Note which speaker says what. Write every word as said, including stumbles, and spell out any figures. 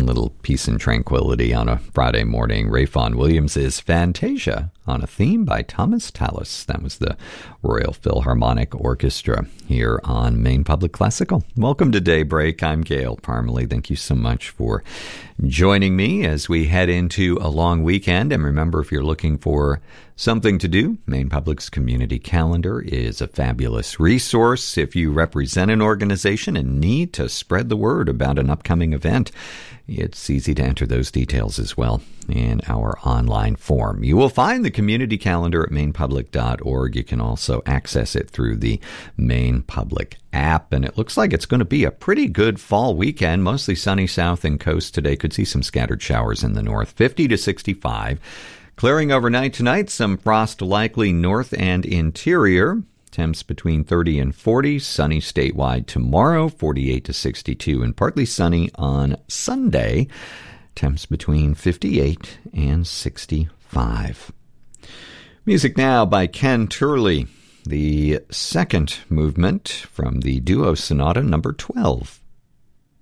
Speaker 1: little peace and tranquility on a Friday morning. Ray Vaughan Williams' Fantasia on a theme by Thomas Tallis. That was the Royal Philharmonic Orchestra here on Maine Public Classical. Welcome to Daybreak. I'm Gail Parmalee. Thank you so much for joining me as we head into a long weekend. And remember, if you're looking for something to do, Maine Public's community calendar is a fabulous resource. If you represent an organization and need to spread the word about an upcoming event, it's easy to enter those details as well in our online form. You will find the community calendar at maine public dot org. You can also access it through the Maine Public app, and it looks like it's going to be a pretty good fall weekend. Mostly sunny south and coast today. Could see some scattered showers in the north. fifty to sixty-five. Clearing overnight tonight. Some frost likely north and interior. Temps between thirty and forty, sunny statewide tomorrow, forty-eight to sixty-two, and partly sunny on Sunday. Temps between fifty-eight and sixty-five. Music now by Ken Turley, the second movement from the Duo Sonata number twelve.